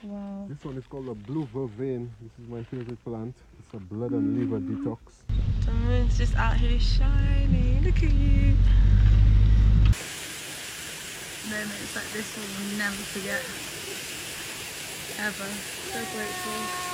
Wow. This one is called a blue vervain. This is my favorite plant. It's a blood and liver detox. The moon's just out here shining. Look at you. Moments like this one we'll never forget. Ever. So grateful.